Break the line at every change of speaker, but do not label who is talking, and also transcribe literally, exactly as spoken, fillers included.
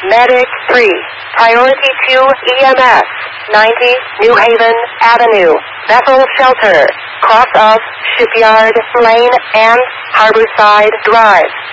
Medic three. Priority two E M S. ninety New Haven Avenue. Vessel shelter. Cross of Shipyard Lane and Harborside Drive.